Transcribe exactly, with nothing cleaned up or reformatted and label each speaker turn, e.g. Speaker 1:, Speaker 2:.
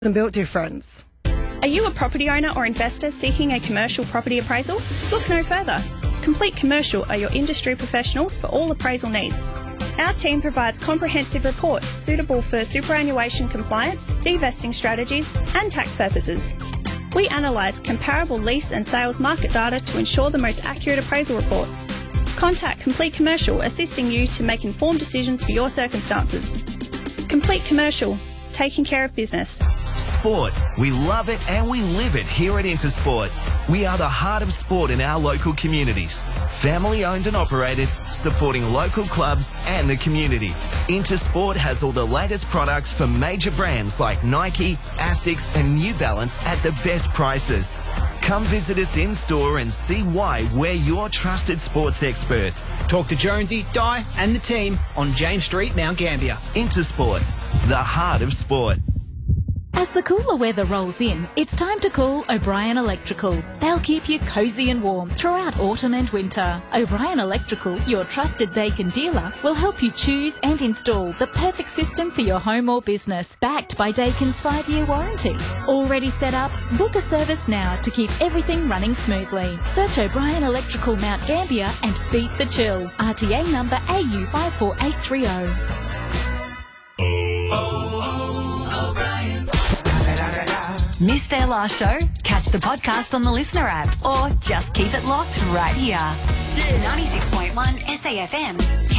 Speaker 1: and built difference.
Speaker 2: Are you a property owner or investor seeking a commercial property appraisal? Look no further. Complete Commercial are your industry professionals for all appraisal needs. Our team provides comprehensive reports suitable for superannuation compliance, divesting strategies and tax purposes. We analyse comparable lease and sales market data to ensure the most accurate appraisal reports. Contact Complete Commercial, assisting you to make informed decisions for your circumstances. Complete Commercial, taking care of business.
Speaker 3: Sport. We love it and we live it here at Intersport. We are the heart of sport in our local communities. Family owned and operated, supporting local clubs and the community. Intersport has all the latest products from major brands like Nike, Asics and New Balance at the best prices. Come visit us in store and see why we're your trusted sports experts.
Speaker 4: Talk to Jonesy, Di and the team on James Street, Mount Gambier.
Speaker 3: Intersport, the heart of sport.
Speaker 5: As the cooler weather rolls in, it's time to call O'Brien Electrical. They'll keep you cosy and warm throughout autumn and winter. O'Brien Electrical, your trusted Daikin dealer, will help you choose and install the perfect system for your home or business, backed by Daikin's five-year warranty. Already set up? Book a service now to keep everything running smoothly. Search O'Brien Electrical Mount Gambier and beat the chill. R T A number A U five four eight three zero.
Speaker 6: Missed their last show? Catch the podcast on the Listener app or just keep it locked right here. ninety-six point one S A F M's